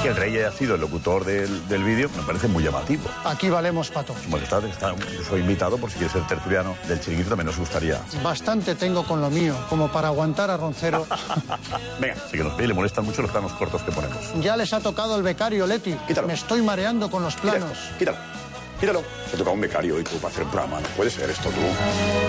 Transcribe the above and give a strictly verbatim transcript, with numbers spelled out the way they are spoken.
que el rey haya sido el locutor del, del vídeo me parece muy llamativo. Aquí valemos para todos. Su majestad está, soy invitado por si quiere ser tertuliano del Chiringuito, también nos gustaría. Bastante tengo con lo mío, como para aguantar a Roncero. Venga, sí que nos ve, le molestan mucho los planos cortos que ponemos. Ya les ha tocado el becario, Leti. Quítalo. Me estoy mareando con los planos. Quítalo, quítalo. Quítalo. Te toca un becario y tú para hacer un programa. No puede ser esto, tú.